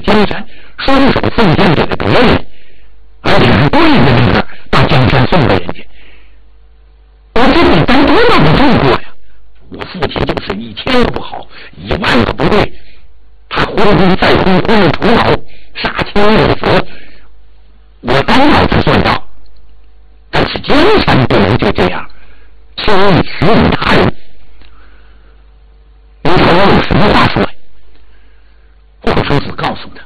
江山，双手奉献给了别人，而且还跪在那儿把江山送给人家。我这得担多大的罪过呀！我父亲就是1000个不好，10000个不对，他昏君再昏，昏了除老，杀亲有责，我担老子算账。但是江山不能就这样轻易许给他人。你说我有什么话说呀？